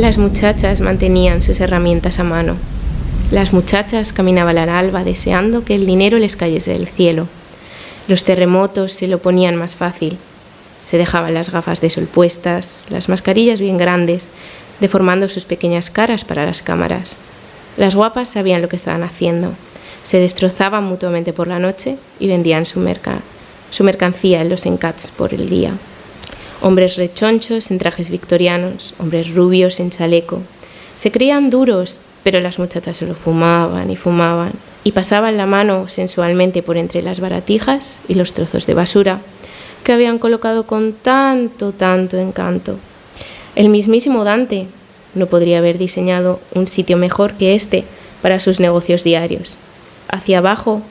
Las muchachas mantenían sus herramientas a mano. Las muchachas caminaban al alba deseando que el dinero les cayese del cielo. Los terremotos se lo ponían más fácil. Se dejaban las gafas de sol puestas, las mascarillas bien grandes, deformando sus pequeñas caras para las cámaras. Las guapas sabían lo que estaban haciendo. Se destrozaban mutuamente por la noche y vendían su mercancía en los encats por el día. Hombres rechonchos en trajes victorianos, hombres rubios en chaleco. Se creían duros, pero las muchachas solo fumaban y pasaban la mano sensualmente por entre las baratijas y los trozos de basura que habían colocado con tanto encanto. El mismísimo Dante no podría haber diseñado un sitio mejor que este para sus negocios diarios. Hacia abajo,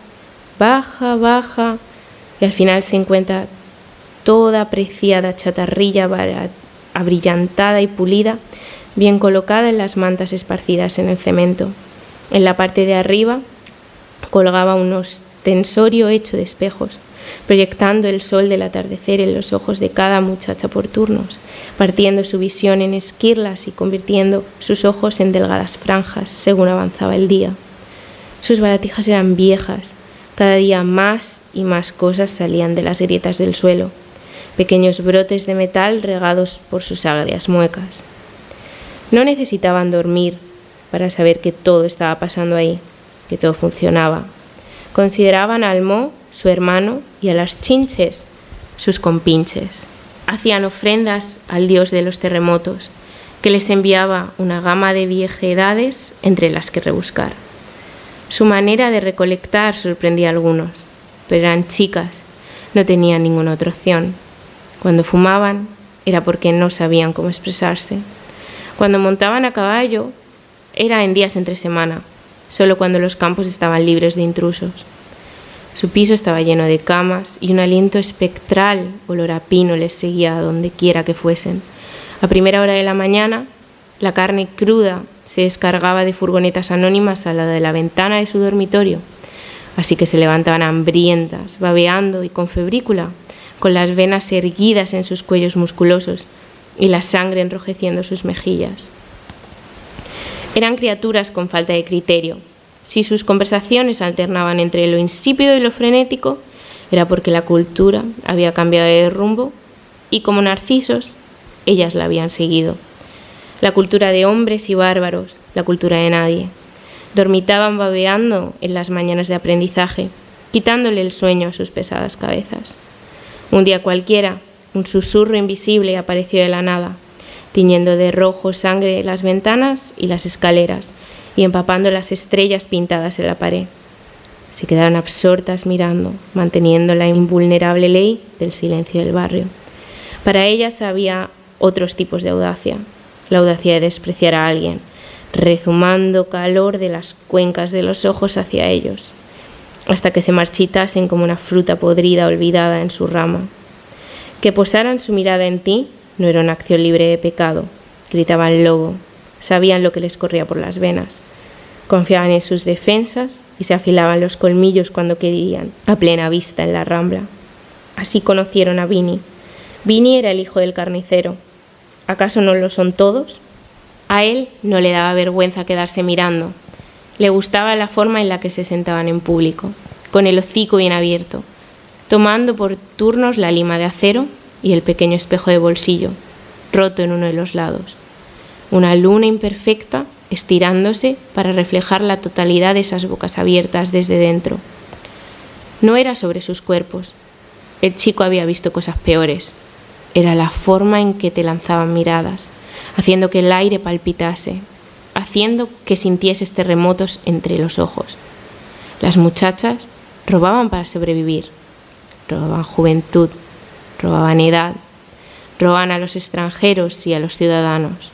baja, y al final se encuentra toda apreciada chatarrilla abrillantada y pulida, bien colocada en las mantas esparcidas en el cemento. En la parte de arriba colgaba un ostensorio hecho de espejos, proyectando el sol del atardecer en los ojos de cada muchacha por turnos, partiendo su visión en esquirlas y convirtiendo sus ojos en delgadas franjas según avanzaba el día. Sus baratijas eran viejas, cada día más y más cosas salían de las grietas del suelo, pequeños brotes de metal regados por sus agrias muecas. No necesitaban dormir para saber que todo estaba pasando ahí, que todo funcionaba. Consideraban al Mo su hermano y a las chinches sus compinches. Hacían ofrendas al dios de los terremotos, que les enviaba una gama de viejedades entre las que rebuscar. Su manera de recolectar sorprendía a algunos, pero eran chicas, no tenían ninguna otra opción. Cuando fumaban era porque no sabían cómo expresarse. Cuando montaban a caballo era en días entre semana, solo cuando los campos estaban libres de intrusos. Su piso estaba lleno de camas y un aliento espectral, olor a pino, les seguía a donde quiera que fuesen. A primera hora de la mañana, la carne cruda se descargaba de furgonetas anónimas al lado de la ventana de su dormitorio, así que se levantaban hambrientas, babeando y con febrícula, con las venas erguidas en sus cuellos musculosos y la sangre enrojeciendo sus mejillas. Eran criaturas con falta de criterio. Si sus conversaciones alternaban entre lo insípido y lo frenético, era porque la cultura había cambiado de rumbo y, como narcisos, ellas la habían seguido. La cultura de hombres y bárbaros, la cultura de nadie. Dormitaban babeando en las mañanas de aprendizaje, quitándole el sueño a sus pesadas cabezas. Un día cualquiera, un susurro invisible apareció de la nada, tiñendo de rojo sangre las ventanas y las escaleras y empapando las estrellas pintadas en la pared. Se quedaron absortas mirando, manteniendo la invulnerable ley del silencio del barrio. Para ellas había otros tipos de audacia, la audacia de despreciar a alguien, rezumando calor de las cuencas de los ojos hacia ellos, hasta que se marchitasen como una fruta podrida olvidada en su rama. Que posaran su mirada en ti no era una acción libre de pecado, gritaban el lobo, sabían lo que les corría por las venas, confiaban en sus defensas y se afilaban los colmillos cuando querían, a plena vista en la rambla. Así conocieron a Vini. Vini era el hijo del carnicero. ¿Acaso no lo son todos? A él no le daba vergüenza quedarse mirando. Le gustaba la forma en la que se sentaban en público, con el hocico bien abierto, tomando por turnos la lima de acero y el pequeño espejo de bolsillo, roto en uno de los lados. Una luna imperfecta estirándose para reflejar la totalidad de esas bocas abiertas desde dentro. No era sobre sus cuerpos. El chico había visto cosas peores. Era la forma en que te lanzaban miradas, haciendo que el aire palpitase, haciendo que sintieses terremotos entre los ojos. Las muchachas robaban para sobrevivir. Robaban juventud, robaban edad, robaban a los extranjeros y a los ciudadanos.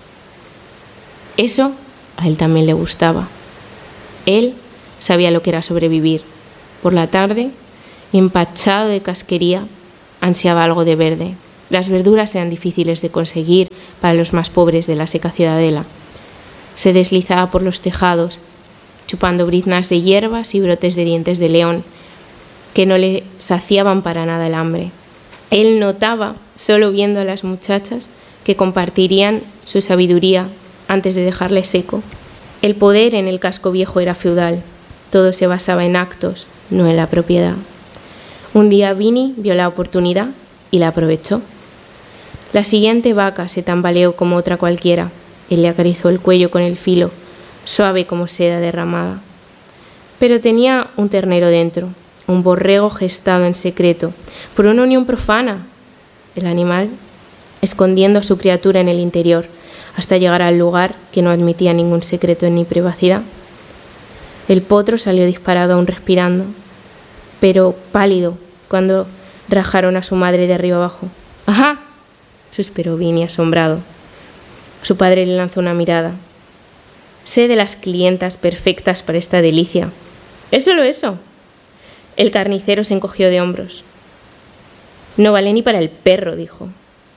Eso a él también le gustaba. Él sabía lo que era sobrevivir. Por la tarde, empachado de casquería, ansiaba algo de verde. Las verduras eran difíciles de conseguir para los más pobres de la seca ciudadela. Se deslizaba por los tejados, chupando briznas de hierbas y brotes de dientes de león, que no le saciaban para nada el hambre. Él notaba, solo viendo a las muchachas, que compartirían su sabiduría antes de dejarle seco. El poder en el casco viejo era feudal. Todo se basaba en actos, no en la propiedad. Un día Vinny vio la oportunidad y la aprovechó. La siguiente vaca se tambaleó como otra cualquiera. Él le acarició el cuello con el filo, suave como seda derramada. Pero tenía un ternero dentro, un borrego gestado en secreto, por una unión profana. El animal escondiendo a su criatura en el interior, hasta llegar al lugar que no admitía ningún secreto ni privacidad. El potro salió disparado aún respirando, pero pálido cuando rajaron a su madre de arriba abajo. ¡Ajá!, suspiró Vinny asombrado. Su padre le lanzó una mirada. Sé de las clientas perfectas para esta delicia. Es solo eso. El carnicero se encogió de hombros. No vale ni para el perro, dijo.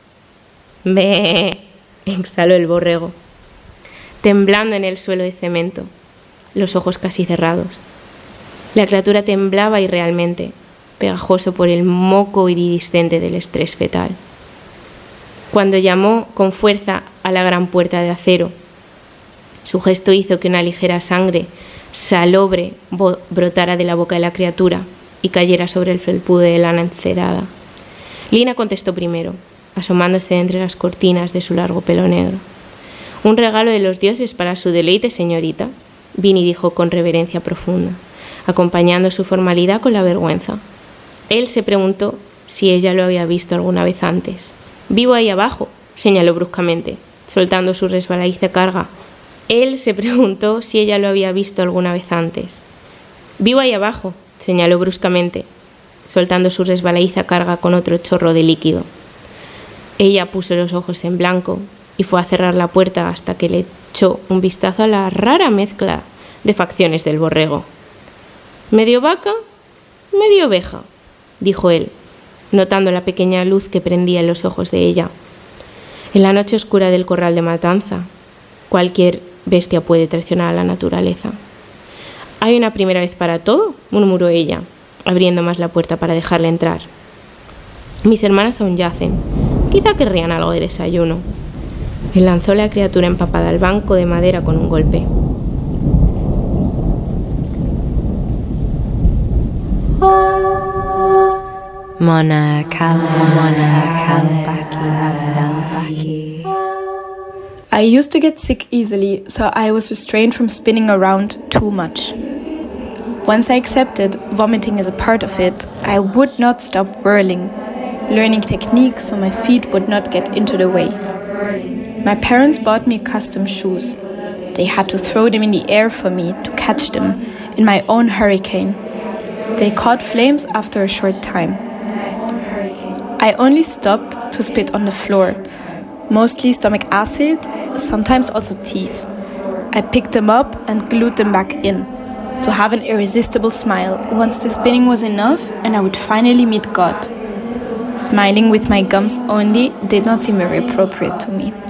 ¡Mee!, exhaló el borrego, temblando en el suelo de cemento, los ojos casi cerrados. La criatura temblaba irrealmente, pegajoso por el moco iridiscente del estrés fetal. Cuando llamó con fuerza a la gran puerta de acero, su gesto hizo que una ligera sangre salobre brotara de la boca de la criatura y cayera sobre el felpudo de lana encerada. Lina contestó primero, asomándose entre las cortinas de su largo pelo negro. Un regalo de los dioses para su deleite, señorita, Vinny dijo con reverencia profunda, acompañando su formalidad con la vergüenza. Él se preguntó si ella lo había visto alguna vez antes. Vivo ahí abajo, señaló bruscamente, soltando su resbaladiza carga. Él se preguntó si ella lo había visto alguna vez antes. Vivo ahí abajo, señaló bruscamente, soltando su resbaladiza carga con otro chorro de líquido. Ella puso los ojos en blanco y fue a cerrar la puerta hasta que le echó un vistazo a la rara mezcla de facciones del borrego. «Medio vaca, medio oveja», dijo él, notando la pequeña luz que prendía en los ojos de ella. En la noche oscura del corral de matanza, cualquier bestia puede traicionar a la naturaleza. «Hay una primera vez para todo», murmuró ella, abriendo más la puerta para dejarle entrar. «Mis hermanas aún yacen. Quizá querrían algo de desayuno». Él lanzó la criatura empapada al banco de madera con un golpe. Mona Kalbaki. I used to get sick easily, so I was restrained from spinning around too much. Once I accepted vomiting as a part of it, I would not stop whirling, learning techniques so my feet would not get into the way. My parents bought me custom shoes. They had to throw them in the air for me to catch them in my own hurricane. They caught flames after a short time. I only stopped to spit on the floor, mostly stomach acid, sometimes also teeth. I picked them up and glued them back in, to have an irresistible smile once the spinning was enough and I would finally meet God. Smiling with my gums only did not seem very appropriate to me.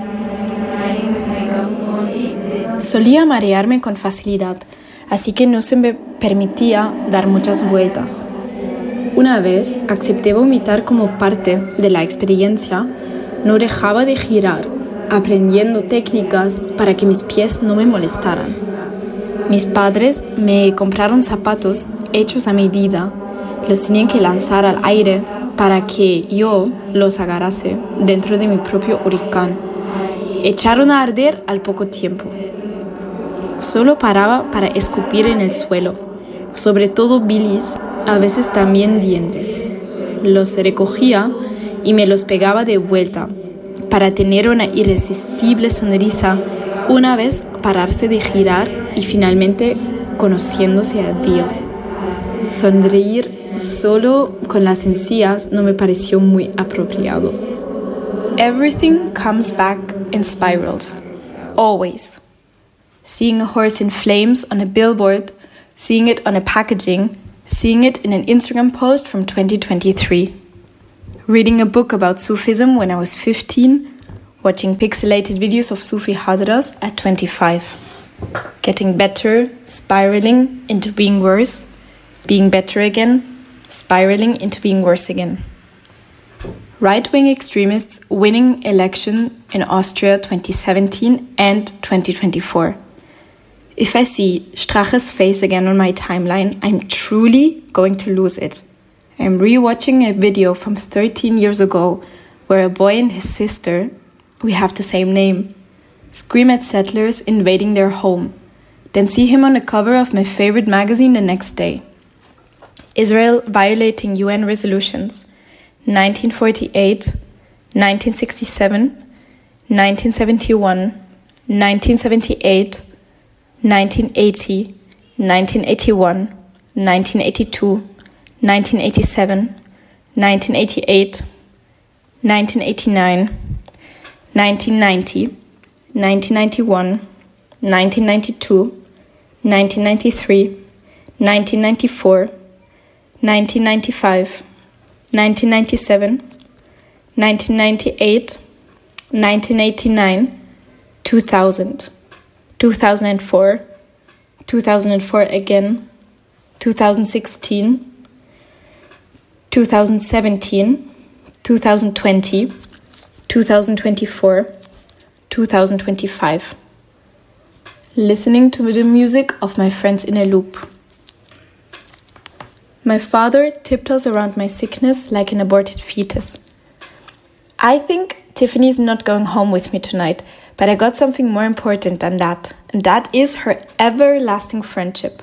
Solía marearme con facilidad, así que no se me permitía dar muchas vueltas. Una vez acepté vomitar como parte de la experiencia, no dejaba de girar, aprendiendo técnicas para que mis pies no me molestaran. Mis padres me compraron zapatos hechos a medida, los tenían que lanzar al aire para que yo los agarrase dentro de mi propio huracán. Echaron a arder al poco tiempo. Solo paraba para escupir en el suelo, sobre todo bilis, a veces también dientes. Los recogía y me los pegaba de vuelta, para tener una irresistible sonrisa una vez pararse de girar y finalmente conociéndose a Dios. Sonreír solo con las encías no me pareció muy apropiado. Everything comes back in spirals, always. Seeing a horse in flames on a billboard, seeing it on a packaging, seeing it in an Instagram post from 2023. Reading a book about Sufism when I was 15, watching pixelated videos of Sufi Hadras at 25. Getting better, spiraling into being worse, being better again, spiraling into being worse again. Right-wing extremists winning election in Austria 2017 and 2024. If I see Strache's face again on my timeline, I'm truly going to lose it. I'm rewatching a video from 13 years ago where a boy and his sister, we have the same name, scream at settlers invading their home, then see him on the cover of my favorite magazine the next day. Israel violating UN resolutions, 1948, 1967, 1971, 1978, 1980, 1981, 1982, 1987, 1988, 1989, 1990, 1991, 1992, 1993, 1994, 1995, 1997, 1998, 1989, 2000, 2004, 2004 again, 2016, 2017, 2020, 2024, 2025. Listening to the music of my friends in a loop. My father tiptoes around my sickness like an aborted fetus. I think Tiffany's not going home with me tonight, but I got something more important than that, and that is her everlasting friendship.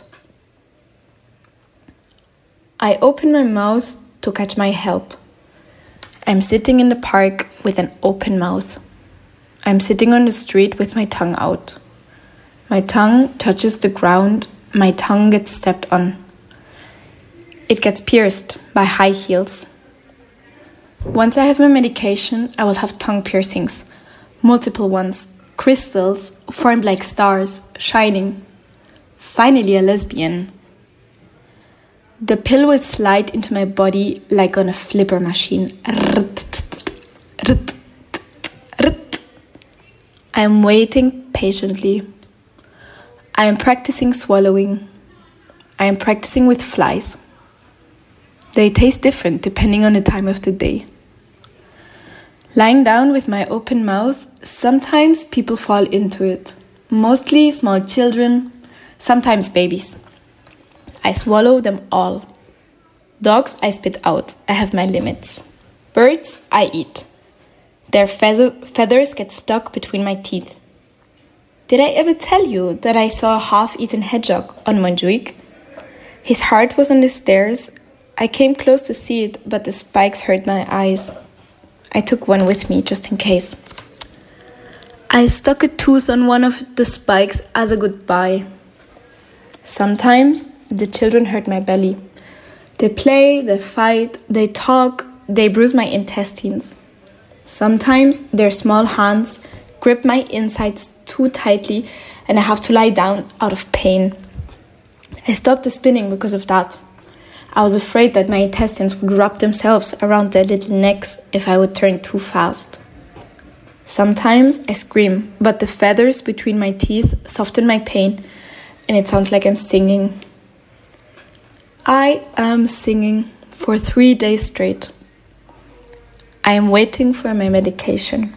I open my mouth to catch my help. I'm sitting in the park with an open mouth. I'm sitting on the street with my tongue out. My tongue touches the ground, my tongue gets stepped on. It gets pierced by high heels. Once I have my medication, I will have tongue piercings. Multiple ones, crystals, formed like stars, shining. Finally a lesbian. The pill will slide into my body like on a flipper machine. I am waiting patiently. I am practicing swallowing. I am practicing with flies. They taste different depending on the time of the day. Lying down with my open mouth, sometimes people fall into it. Mostly small children, sometimes babies. I swallow them all. Dogs I spit out, I have my limits. Birds I eat. Their feathers get stuck between my teeth. Did I ever tell you that I saw a half-eaten hedgehog on Montjuic? His heart was on the stairs. I came close to see it, but the spikes hurt my eyes. I took one with me, just in case. I stuck a tooth on one of the spikes as a goodbye. Sometimes the children hurt my belly. They play, they fight, they talk, they bruise my intestines. Sometimes their small hands grip my insides too tightly and I have to lie down out of pain. I stopped the spinning because of that. I was afraid that my intestines would wrap themselves around their little necks if I would turn too fast. Sometimes I scream, but the feathers between my teeth soften my pain, and it sounds like I'm singing. I am singing for 3 days straight. I am waiting for my medication.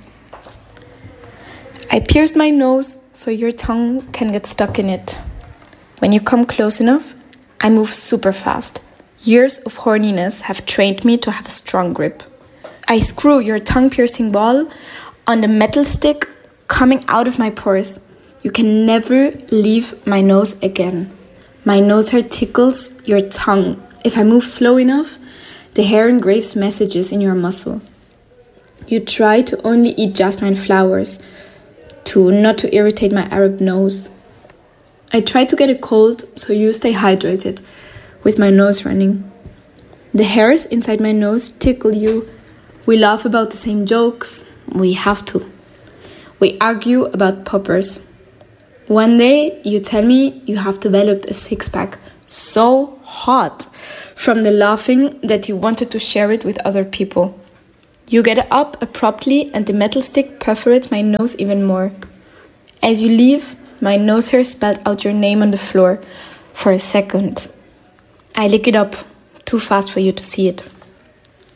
I pierced my nose so your tongue can get stuck in it. When you come close enough, I move super fast. Years of horniness have trained me to have a strong grip. I screw your tongue-piercing ball on the metal stick coming out of my pores. You can never leave my nose again. My nose hair tickles your tongue. If I move slow enough, the hair engraves messages in your muscle. You try to only eat jasmine flowers, not to irritate my Arab nose. I try to get a cold so you stay hydrated. With my nose running. The hairs inside my nose tickle you. We laugh about the same jokes. We have to. We argue about poppers. One day you tell me you have developed a six-pack so hot from the laughing that you wanted to share it with other people. You get up abruptly and the metal stick perforates my nose even more. As you leave, my nose hair spelled out your name on the floor for a second. I lick it up too fast for you to see it.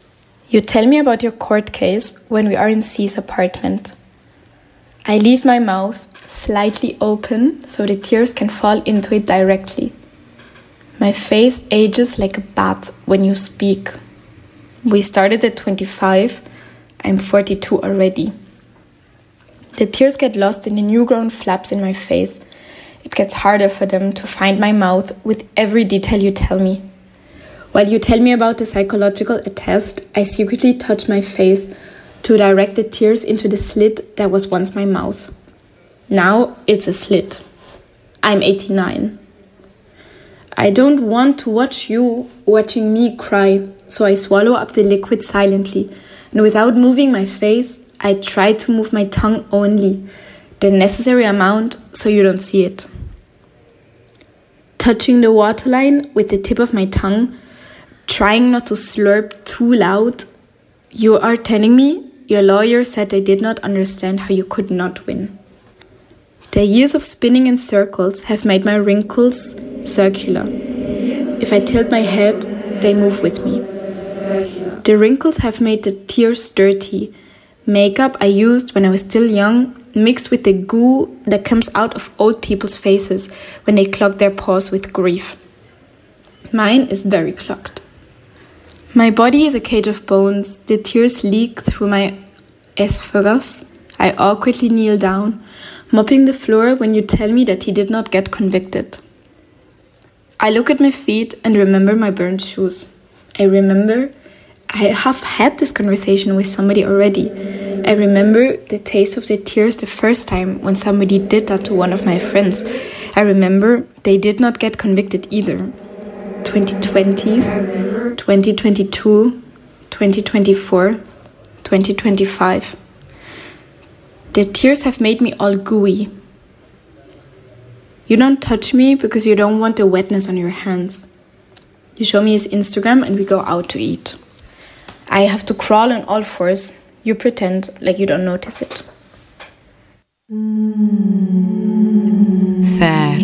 You tell me about your court case when we are in C's apartment. I leave my mouth slightly open so the tears can fall into it directly. My face ages like a bat when you speak. We started at 25, I'm 42 already. The tears get lost in the new-grown flaps in my face. It gets harder for them to find my mouth with every detail you tell me. While you tell me about the psychological test, I secretly touch my face to direct the tears into the slit that was once my mouth. Now it's a slit. I'm 89. I don't want to watch you watching me cry, so I swallow up the liquid silently, and without moving my face, I try to move my tongue only, the necessary amount so you don't see it. Touching the waterline with the tip of my tongue, trying not to slurp too loud. You are telling me your lawyer said they did not understand how you could not win. The years of spinning in circles have made my wrinkles circular. If I tilt my head, they move with me. The wrinkles have made the tears dirty. Makeup I used when I was still young, mixed with the goo that comes out of old people's faces when they clog their pores with grief. Mine is very clogged. My body is a cage of bones. The tears leak through my esophagus. I awkwardly kneel down, mopping the floor when you tell me that he did not get convicted. I look at my feet and remember my burned shoes. I remember I have had this conversation with somebody already. I remember the taste of the tears the first time when somebody did that to one of my friends. I remember they did not get convicted either. 2020, 2022, 2024, 2025. The tears have made me all gooey. You don't touch me because you don't want the wetness on your hands. You show me his Instagram and we go out to eat. I have to crawl on all fours. You pretend like you don't notice it. Fair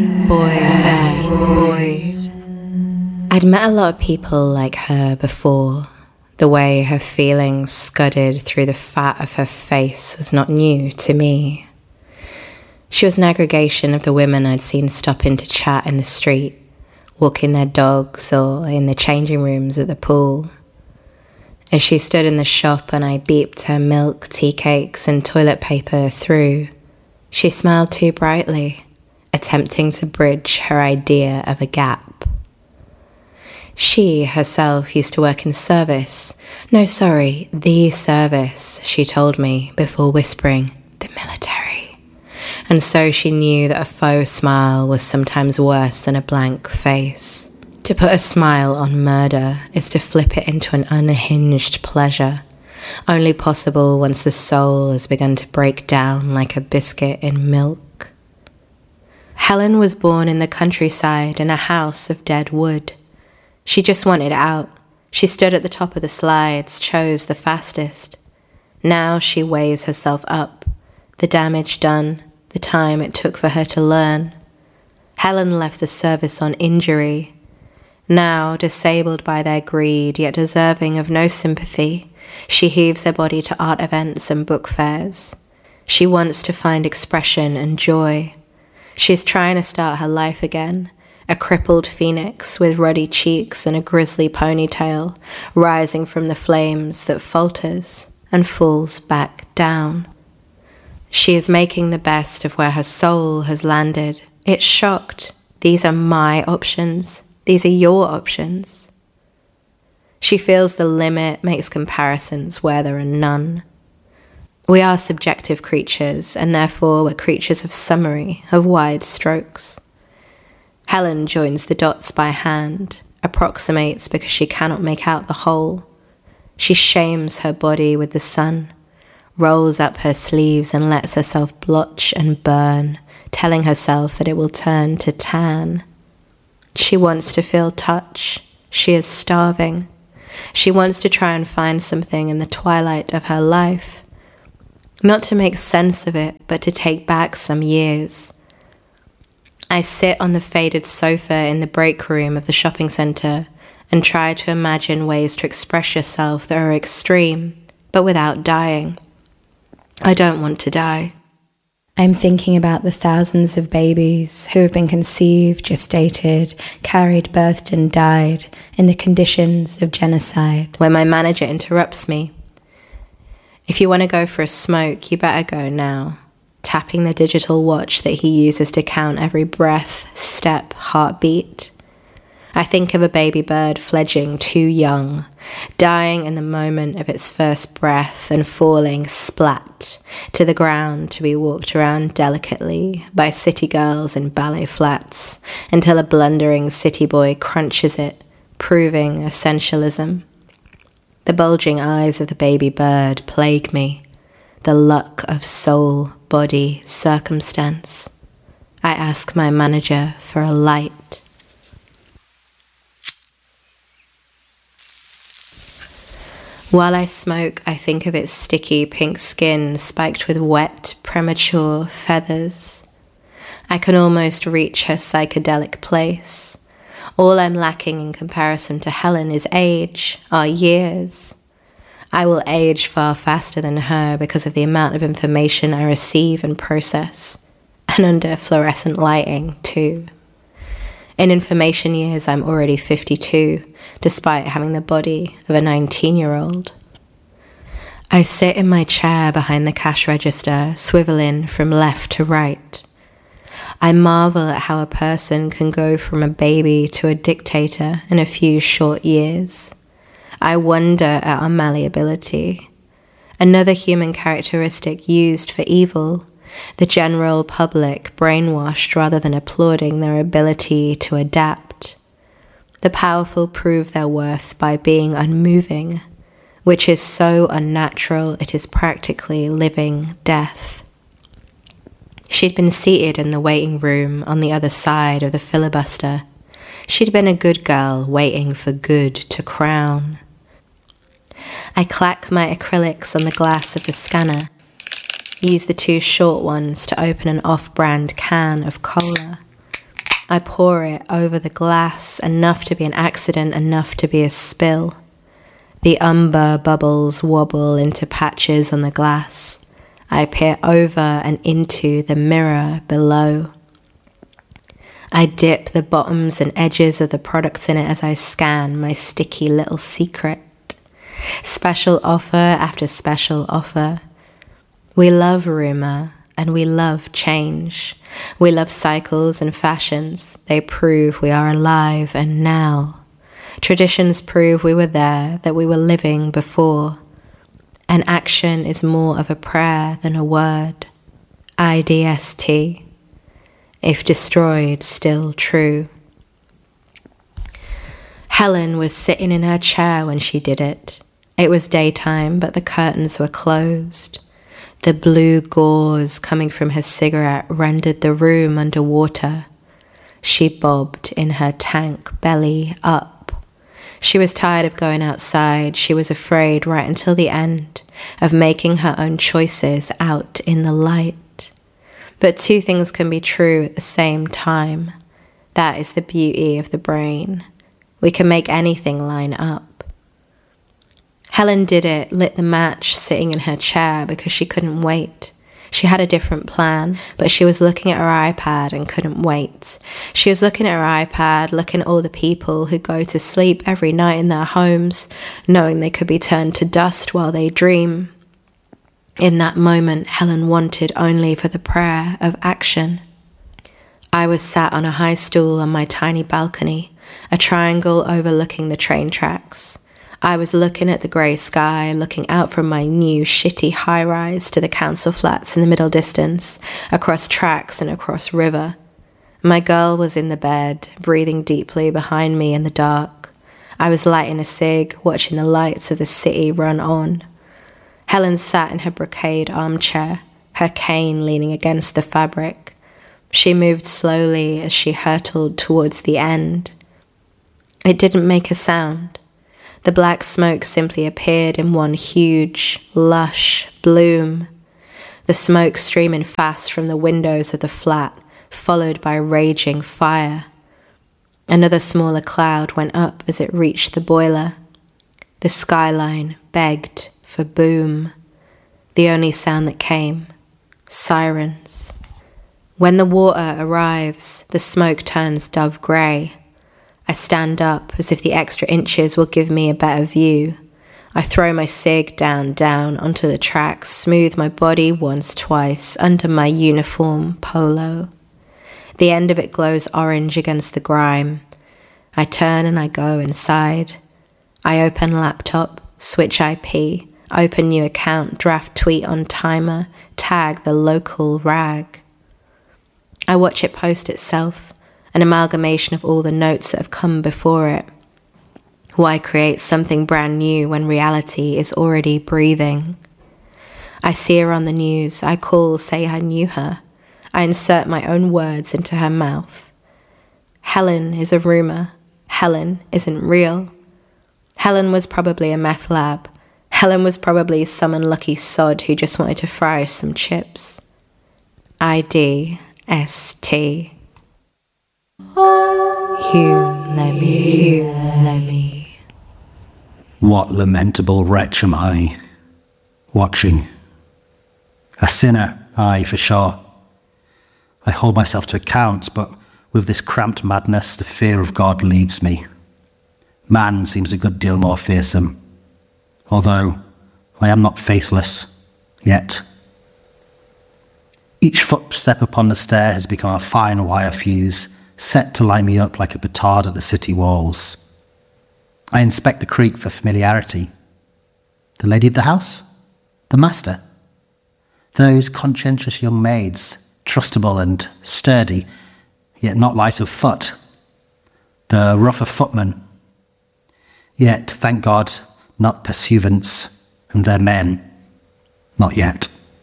boy. I'd met a lot of people like her before. The way her feelings scudded through the fat of her face was not new to me. She was an aggregation of the women I'd seen stop in to chat in the street, walking their dogs or in the changing rooms at the pool. As she stood in the shop and I beeped her milk, tea cakes and toilet paper through, she smiled too brightly, attempting to bridge her idea of a gap. She herself used to work in service. No, sorry, the service, she told me before whispering, the military. And so she knew that a faux smile was sometimes worse than a blank face. To put a smile on murder is to flip it into an unhinged pleasure, only possible once the soul has begun to break down like a biscuit in milk. Helen was born in the countryside in a house of dead wood. She just wanted out. She stood at the top of the slides, chose the fastest. Now she weighs herself up, the damage done, the time it took for her to learn. Helen left the service on injury. Now, disabled by their greed, yet deserving of no sympathy, she heaves her body to art events and book fairs. She wants to find expression and joy. She's trying to start her life again, a crippled phoenix with ruddy cheeks and a grisly ponytail, rising from the flames that falters and falls back down. She is making the best of where her soul has landed. It's shocked. These are my options. These are your options. She feels the limit, makes comparisons where there are none. We are subjective creatures, and therefore we're creatures of summary, of wide strokes. Helen joins the dots by hand, approximates because she cannot make out the whole. She shames her body with the sun, rolls up her sleeves and lets herself blotch and burn, telling herself that it will turn to tan. She wants to feel touch. She is starving. She wants to try and find something in the twilight of her life. Not to make sense of it, but to take back some years. I sit on the faded sofa in the break room of the shopping centre and try to imagine ways to express yourself that are extreme, but without dying. I don't want to die. I'm thinking about the thousands of babies who have been conceived, gestated, carried, birthed and died in the conditions of genocide, where my manager interrupts me. If you want to go for a smoke, you better go now, tapping the digital watch that he uses to count every breath, step, heartbeat. I think of a baby bird fledging too young, dying in the moment of its first breath and falling splat to the ground to be walked around delicately by city girls in ballet flats until a blundering city boy crunches it, proving essentialism. The bulging eyes of the baby bird plague me, the luck of soul, body, circumstance. I ask my manager for a light. While I smoke, I think of its sticky pink skin spiked with wet, premature feathers. I can almost reach her psychedelic place. All I'm lacking in comparison to Helen is age, our years. I will age far faster than her because of the amount of information I receive and process, and under fluorescent lighting, too. In information years, I'm already 52, despite having the body of a 19-year-old. I sit in my chair behind the cash register, swiveling from left to right. I marvel at how a person can go from a baby to a dictator in a few short years. I wonder at our malleability. Another human characteristic used for evil, the general public brainwashed rather than applauding their ability to adapt. The powerful prove their worth by being unmoving, which is so unnatural it is practically living death. She'd been seated in the waiting room on the other side of the filibuster. She'd been a good girl waiting for good to crown. I clack my acrylics on the glass of the scanner, use the two short ones to open an off-brand can of cola. I pour it over the glass, enough to be an accident, enough to be a spill. The umber bubbles wobble into patches on the glass. I peer over and into the mirror below. I dip the bottoms and edges of the products in it as I scan my sticky little secret. Special offer after special offer. We love rumor and we love change. We love cycles and fashions. They prove we are alive and now. Traditions prove we were there, that we were living before. An action is more of a prayer than a word. IDST. If destroyed, still true. Helen was sitting in her chair when she did it. It was daytime, but the curtains were closed. The blue gauze coming from her cigarette rendered the room underwater. She bobbed in her tank, belly up. She was tired of going outside. She was afraid right until the end of making her own choices out in the light. But two things can be true at the same time. That is the beauty of the brain. We can make anything line up. Helen did it, lit the match sitting in her chair because she couldn't wait. She had a different plan, but she was looking at her iPad and couldn't wait. She was looking at her iPad, looking at all the people who go to sleep every night in their homes, knowing they could be turned to dust while they dream. In that moment, Helen wanted only for the prayer of action. I was sat on a high stool on my tiny balcony, a triangle overlooking the train tracks. I was looking at the grey sky, looking out from my new shitty high-rise to the council flats in the middle distance, across tracks and across river. My girl was in the bed, breathing deeply behind me in the dark. I was lighting a cig, watching the lights of the city run on. Helen sat in her brocade armchair, her cane leaning against the fabric. She moved slowly as she hurtled towards the end. It didn't make a sound. The black smoke simply appeared in one huge, lush bloom. The smoke streaming fast from the windows of the flat, followed by raging fire. Another smaller cloud went up as it reached the boiler. The skyline begged for boom. The only sound that came, sirens. When the water arrives, the smoke turns dove grey. I stand up as if the extra inches will give me a better view. I throw my cig down onto the tracks, smooth my body once, twice, under my uniform polo. The end of it glows orange against the grime. I turn and I go inside. I open laptop, switch IP, open new account, draft tweet on timer, tag the local rag. I watch it post itself, an amalgamation of all the notes that have come before it. Why create something brand new when reality is already breathing? I see her on the news. I call, say I knew her. I insert my own words into her mouth. Helen is a rumor. Helen isn't real. Helen was probably a meth lab. Helen was probably some unlucky sod who just wanted to fry some chips. IDST. Hugh Lemmy. What lamentable wretch am I, watching? A sinner, aye, for sure. I hold myself to account, but with this cramped madness, the fear of God leaves me. Man seems a good deal more fearsome, although I am not faithless, yet. Each footstep upon the stair has become a fine wire fuse, set to light me up like a petard at the city walls. I inspect the creek for familiarity. The lady of the house? The master? Those conscientious young maids, trustable and sturdy, yet not light of foot. The rougher footmen, yet, thank God, not pursuivants, and their men, not yet.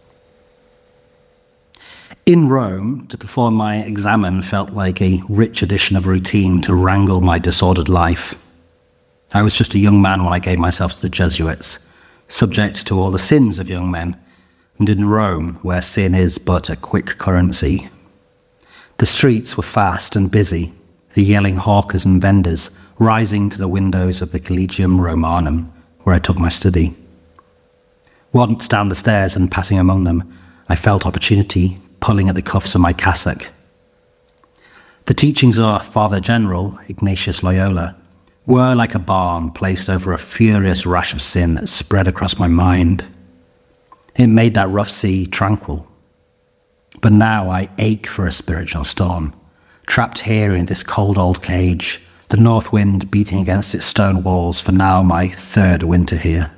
In Rome, to perform my examen felt like a rich addition of routine to wrangle my disordered life. I was just a young man when I gave myself to the Jesuits, subject to all the sins of young men, and in Rome, where sin is but a quick currency. The streets were fast and busy, the yelling hawkers and vendors rising to the windows of the Collegium Romanum, where I took my study. Once down the stairs and passing among them, I felt opportunity pulling at the cuffs of my cassock. The teachings of our Father General, Ignatius Loyola, were like a balm placed over a furious rash of sin that spread across my mind. It made that rough sea tranquil. But now I ache for a spiritual storm, trapped here in this cold old cage, the north wind beating against its stone walls for now my third winter here.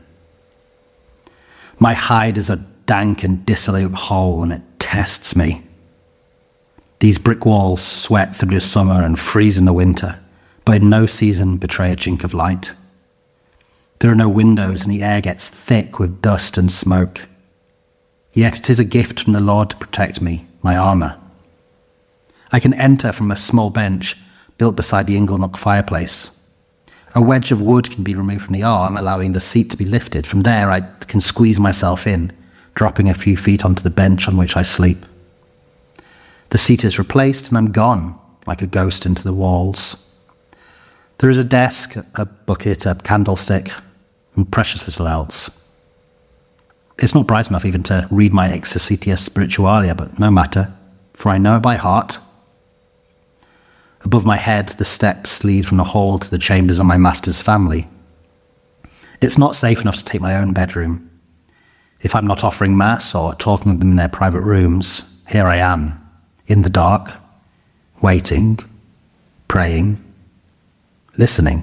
My hide is a dank and dissolute hole, and it tests me. These brick walls sweat through the summer and freeze in the winter, but in no season betray a chink of light. There are no windows, and the air gets thick with dust and smoke. Yet it is a gift from the Lord to protect me, my armour. I can enter from a small bench built beside the Inglenook fireplace. A wedge of wood can be removed from the arm, allowing the seat to be lifted. From there, I can squeeze myself in, dropping a few feet onto the bench on which I sleep. The seat is replaced, and I'm gone, like a ghost into the walls. There is a desk, a bucket, a candlestick, and precious little else. It's not bright enough even to read my Exercitia Spiritualia, but no matter, for I know it by heart. Above my head, the steps lead from the hall to the chambers of my master's family. It's not safe enough to take my own bedroom. If I'm not offering mass or talking with them in their private rooms, here I am, in the dark, waiting, praying, listening.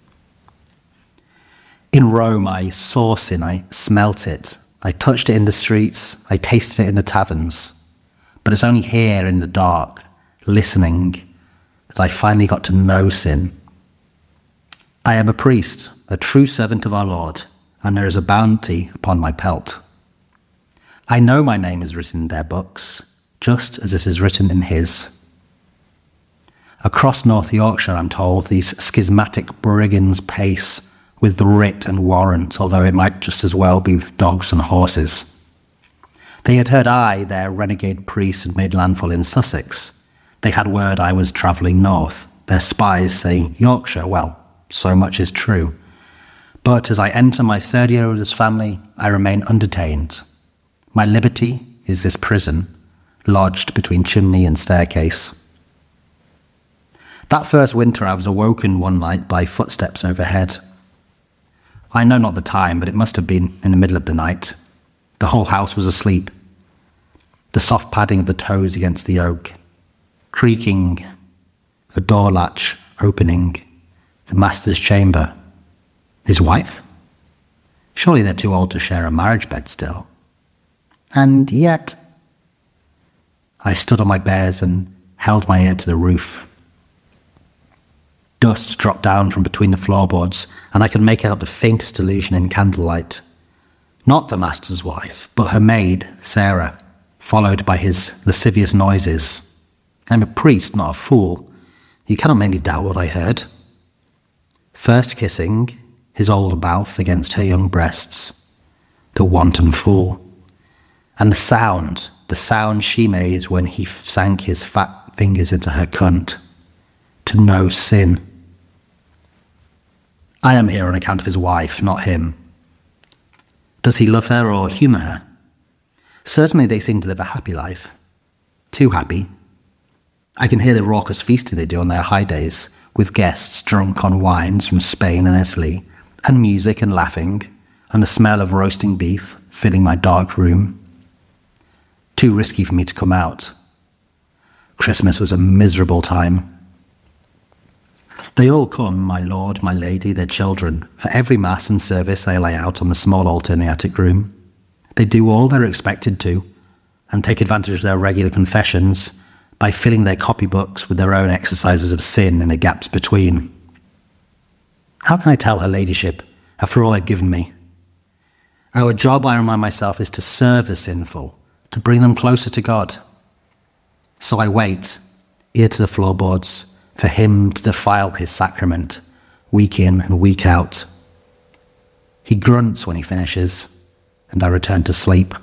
In Rome, I saw sin, I smelt it, I touched it in the streets, I tasted it in the taverns. But it's only here in the dark, listening, that I finally got to know sin. I am a priest, a true servant of our Lord, and there is a bounty upon my pelt. I know my name is written in their books, just as it is written in his. Across North Yorkshire, I'm told, these schismatic brigands pace with the writ and warrant, although it might just as well be with dogs and horses. They had heard their renegade priest, had made landfall in Sussex. They had word I was travelling north, Their spies say Yorkshire. Well, so much is true. But as I enter my third year of this family, I remain undetained. My liberty is this prison, lodged between chimney and staircase. That first winter I was awoken one night by footsteps overhead. I know not the time, but it must have been in the middle of the night. The whole house was asleep. The soft padding of the toes against the oak, creaking, a door latch opening, the master's chamber. His wife? Surely they're too old to share a marriage bed still. And yet, I stood on my bears and held my ear to the roof. Dust dropped down from between the floorboards, and I could make out the faintest illusion in candlelight. Not the master's wife, but her maid, Sarah, followed by his lascivious noises. I'm a priest, not a fool. You cannot make me doubt what I heard. First kissing, his old mouth against her young breasts. The wanton fool. And the sound she made when he sank his fat fingers into her cunt. To no sin. I am here on account of his wife, not him. Does he love her or humour her? Certainly they seem to live a happy life. Too happy. I can hear the raucous feasting they do on their high days, with guests drunk on wines from Spain and Italy, and music and laughing, and the smell of roasting beef filling my dark room. Too risky for me to come out. Christmas was a miserable time. They all come, my lord, my lady, their children. For every mass and service they lay out on the small altar in the attic room. They do all they're expected to, and take advantage of their regular confessions by filling their copybooks with their own exercises of sin in the gaps between. How can I tell her ladyship, after all they've given me? Our job, I remind myself, is to serve the sinful, to bring them closer to God. So I wait, ear to the floorboards, for him to defile his sacrament, week in and week out. He grunts when he finishes, and I return to sleep.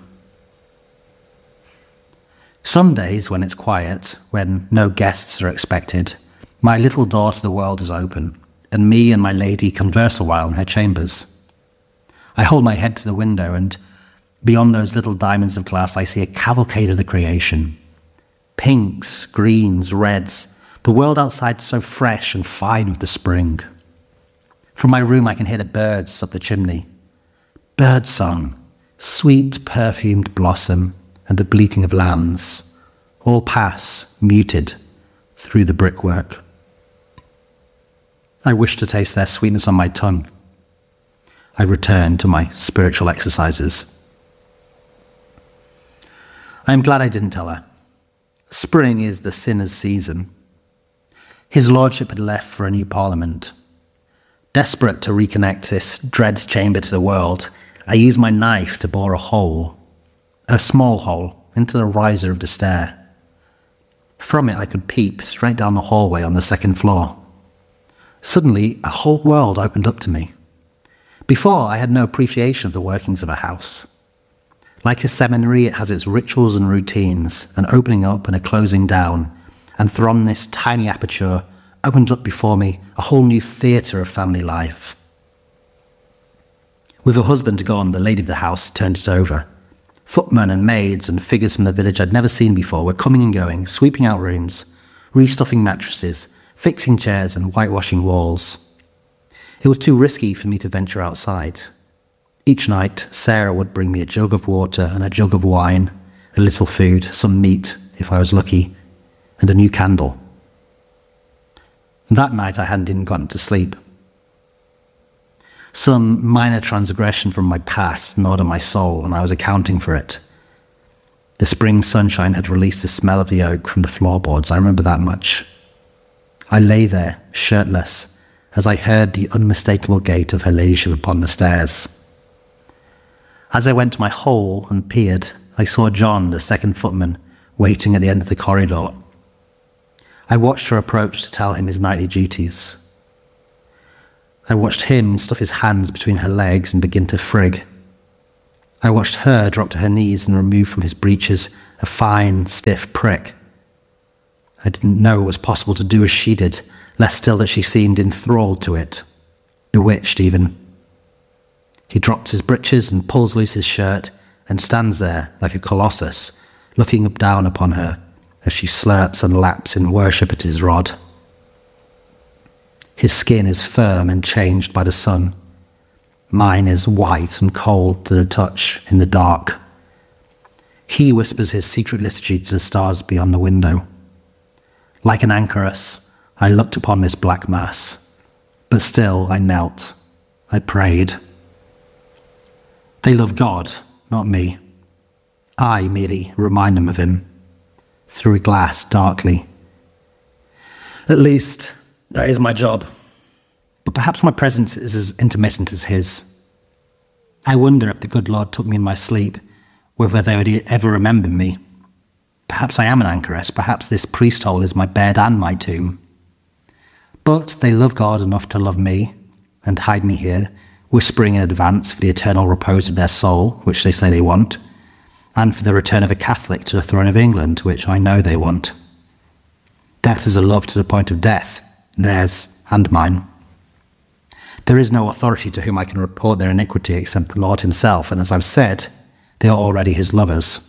Some days when it's quiet, when no guests are expected, my little door to the world is open, and me and my lady converse a while in her chambers. I hold my head to the window, and beyond those little diamonds of glass I see a cavalcade of the creation. Pinks, greens, reds, the world outside so fresh and fine with the spring. From my room I can hear the birds up the chimney. Bird song, sweet perfumed blossom, and the bleating of lambs, all pass, muted, through the brickwork. I wish to taste their sweetness on my tongue. I return to my spiritual exercises. I am glad I didn't tell her. Spring is the sinner's season. His lordship had left for a new parliament. Desperate to reconnect this dread chamber to the world, I used my knife to bore a small hole, into the riser of the stair. From it I could peep straight down the hallway on the second floor. Suddenly, a whole world opened up to me. Before, I had no appreciation of the workings of a house. Like a seminary, it has its rituals and routines, an opening up and a closing down, and from this tiny aperture opened up before me a whole new theatre of family life. With her husband gone, the lady of the house turned it over. Footmen and maids and figures from the village I'd never seen before were coming and going, sweeping out rooms, restuffing mattresses, fixing chairs and whitewashing walls. It was too risky for me to venture outside. Each night, Sarah would bring me a jug of water and a jug of wine, a little food, some meat, if I was lucky, and a new candle. That night I hadn't even gotten to sleep. Some minor transgression from my past gnawed on my soul, and I was accounting for it. The spring sunshine had released the smell of the oak from the floorboards, I remember that much. I lay there, shirtless, as I heard the unmistakable gait of her ladyship upon the stairs. As I went to my hole and peered, I saw John, the second footman, waiting at the end of the corridor. I watched her approach to tell him his nightly duties. I watched him stuff his hands between her legs and begin to frig. I watched her drop to her knees and remove from his breeches a fine, stiff prick. I didn't know it was possible to do as she did, less still that she seemed enthralled to it, bewitched even. He drops his breeches and pulls loose his shirt and stands there like a colossus, looking down upon her as she slurps and laps in worship at his rod. His skin is firm and changed by the sun. Mine is white and cold to the touch in the dark. He whispers his secret liturgy to the stars beyond the window. Like an anchoress, I looked upon this black mass, but still I knelt. I prayed. They love God, not me. I merely remind them of him, through a glass darkly. At least, that is my job. But perhaps my presence is as intermittent as his. I wonder if the good Lord took me in my sleep, whether they would ever remember me. Perhaps I am an anchoress, perhaps this priest hole is my bed and my tomb. But they love God enough to love me, and hide me here, whispering in advance for the eternal repose of their soul, which they say they want, and for the return of a Catholic to the throne of England, which I know they want. Death is a love to the point of death, theirs and mine. There is no authority to whom I can report their iniquity except the Lord himself, and as I've said, they are already his lovers.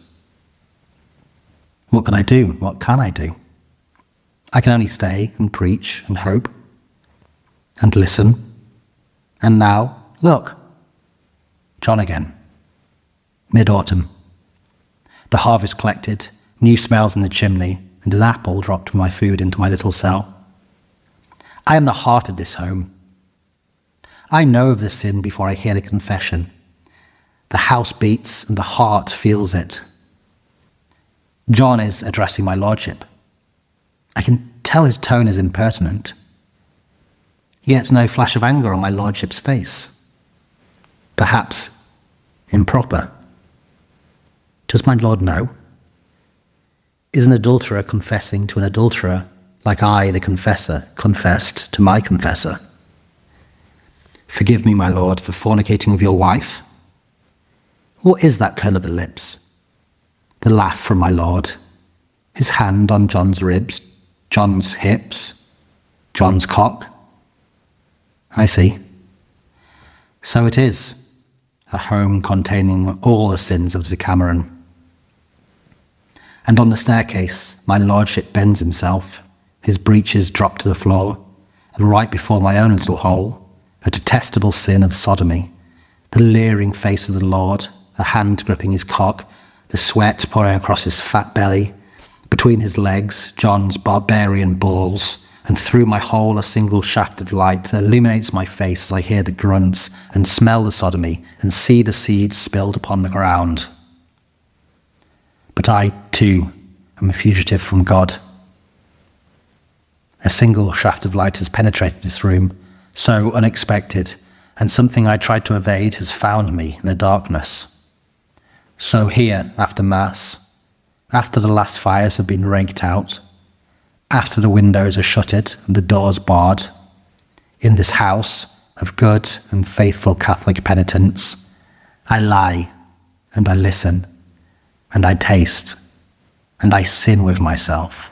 What can I do? What can I do? I can only stay and preach and hope and listen. And now, look, John again. Mid-autumn. The harvest collected, new smells in the chimney, and an apple dropped with my food into my little cell. I am the heart of this home. I know of the sin before I hear the confession. The house beats and the heart feels it. John is addressing my lordship. I can tell his tone is impertinent. Yet no flash of anger on my lordship's face. Perhaps improper. Does my lord know? Is an adulterer confessing to an adulterer like I, the confessor, confessed to my confessor? Forgive me, my lord, for fornicating with your wife. What is that curl of the lips? The laugh from my lord, his hand on John's ribs, John's hips, John's cock. I see. So it is, a home containing all the sins of the Decameron. And on the staircase, my lordship bends himself, his breeches drop to the floor, and right before my own little hole, a detestable sin of sodomy, the leering face of the Lord, a hand gripping his cock, the sweat pouring across his fat belly, between his legs, John's barbarian balls, and through my hole a single shaft of light that illuminates my face as I hear the grunts and smell the sodomy and see the seeds spilled upon the ground. But I, too, am a fugitive from God. A single shaft of light has penetrated this room, so unexpected, and something I tried to evade has found me in the darkness. So here, after Mass, after the last fires have been raked out, after the windows are shuttered and the doors barred, in this house of good and faithful Catholic penitents, I lie, and I listen, and I taste, and I sin with myself.